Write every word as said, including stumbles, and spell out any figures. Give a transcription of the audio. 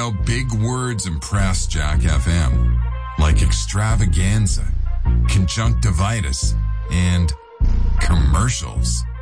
know, big words impress Jack F M, like extravaganza, conjunctivitis, and commercials.